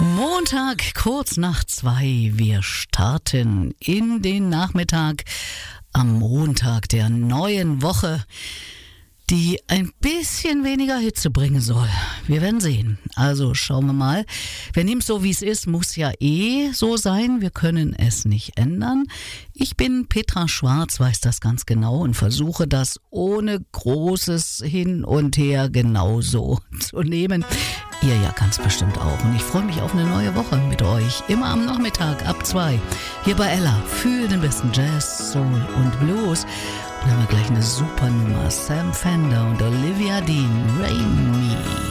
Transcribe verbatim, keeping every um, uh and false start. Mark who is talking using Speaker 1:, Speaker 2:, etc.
Speaker 1: Montag, kurz nach zwei. Wir starten in den Nachmittag am Montag der neuen Woche, die ein bisschen weniger Hitze bringen soll. Wir werden sehen. Also schauen wir mal. Wir nehmen es so, wie es ist. Muss ja eh so sein. Wir können es nicht ändern. Ich bin Petra Schwarz, weiß das ganz genau und versuche das ohne großes Hin und Her genauso zu nehmen. Ihr ja ganz bestimmt auch. Und ich freue mich auf eine neue Woche mit euch. Immer am Nachmittag ab zwei. Hier bei Ella für den besten Jazz, Soul und Blues. Und dann haben wir gleich eine super Nummer. Sam Fender und Olivia Dean, Rain Me.